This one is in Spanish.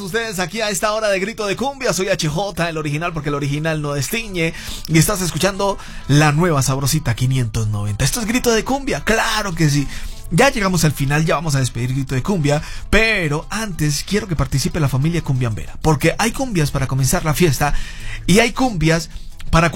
Ustedes aquí a esta hora de Grito de Cumbia. Soy HJ, el original, porque el original no destiñe. Y estás escuchando la nueva sabrosita 590. Esto es Grito de Cumbia, claro que sí. Ya llegamos al final, ya vamos a despedir Grito de Cumbia. Pero antes quiero que participe la familia cumbiambera, porque hay cumbias para comenzar la fiesta y hay cumbias para